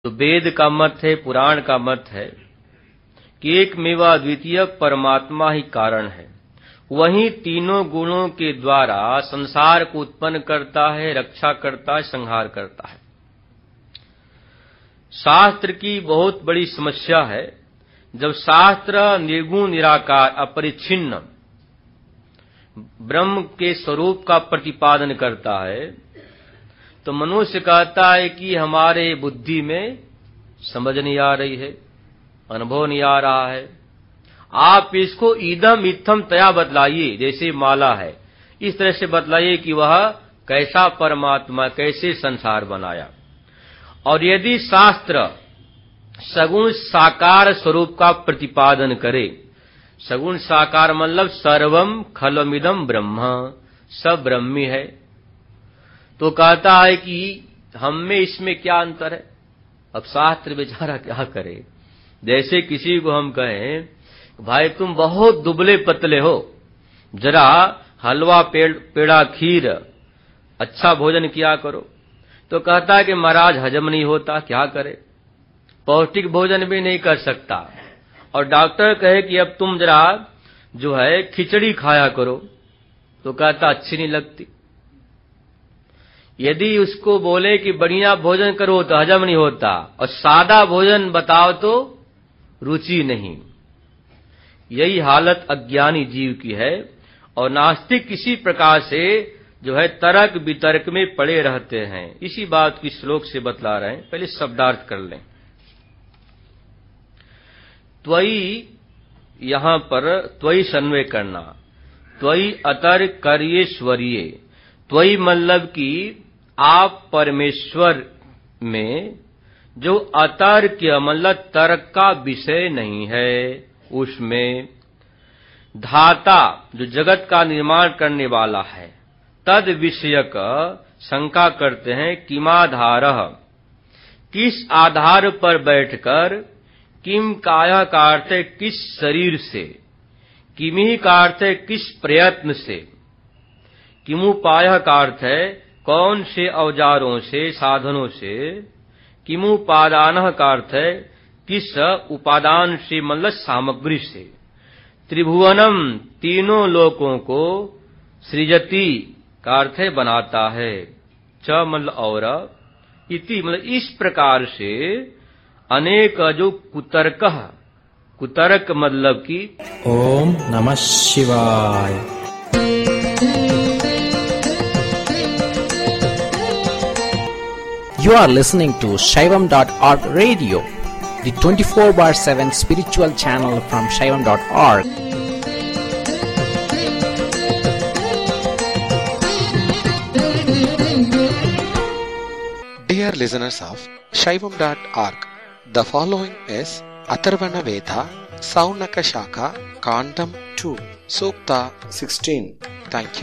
तो वेद का मत है, पुराण का मत है कि एक मेवा द्वितीय परमात्मा ही कारण है। वही तीनों गुणों के द्वारा संसार को उत्पन्न करता है, रक्षा करता है, संहार करता है। शास्त्र की बहुत बड़ी समस्या है, जब शास्त्र निर्गुण निराकार अपरिच्छिन्न ब्रह्म के स्वरूप का प्रतिपादन करता है, तो मनुष्य कहता है कि हमारे बुद्धि में समझ नहीं आ रही है, अनुभव नहीं आ रहा है। आप इसको इदम इत्थम तया बतलाइए, जैसे माला है इस तरह से बतलाइए कि वह कैसा परमात्मा, कैसे संसार बनाया। और यदि शास्त्र सगुण साकार स्वरूप का प्रतिपादन करे, सगुण साकार मतलब सर्वम खलमिदम ब्रह्म, सब ब्रह्मी है, तो कहता है कि हम में इसमें क्या अंतर है। अब शास्त्र बेचारा क्या करे। जैसे किसी को हम कहें भाई तुम बहुत दुबले पतले हो, जरा हलवा पेड़ा खीर अच्छा भोजन किया करो, तो कहता है कि महाराज हजम नहीं होता, क्या करे, पौष्टिक भोजन भी नहीं कर सकता। और डॉक्टर कहे कि अब तुम जरा जो है खिचड़ी खाया करो, तो कहता अच्छी नहीं लगती। यदि उसको बोले कि बढ़िया भोजन करो तो हजम नहीं होता, और सादा भोजन बताओ तो रुचि नहीं। यही हालत अज्ञानी जीव की है। और नास्तिक किसी प्रकार से जो है तर्क वितर्क में पड़े रहते हैं। इसी बात की श्लोक से बतला रहे हैं, पहले शब्दार्थ कर लें। त्वयि, यहां पर त्वयि सन्वय करना, त्वयि अतर कर्येश्वरीय। त्वयि मतलब कि आप परमेश्वर में जो अतर्क मतलब तर्क का विषय नहीं है, उसमें धाता जो जगत का निर्माण करने वाला है, तद विषयक शंका करते हैं। किमाधारः, किस आधार पर बैठकर, किम काया का अर्थ है किस शरीर से, किमी का अर्थ है किस प्रयत्न से, किमुपायः का अर्थ है कौन से औजारों से, साधनों से, किमुपादानः का अर्थ है किस उपादान से मतलब सामग्री से, त्रिभुवनम तीनों लोकों को, सृजति का अर्थ है बनाता है, च मतलब और, इति मतलब इस प्रकार से अनेक जो कुतर्क, कुतर्क मतलब कि ओम नमः शिवाय। You are listening to Shaivam.org radio, the 24/7 spiritual channel from Shaivam.org. Dear listeners of Shaivam.org, the following is Atharvana Veda, Saunaka Shaka, Kandam 2, Sukta 16. Thank you.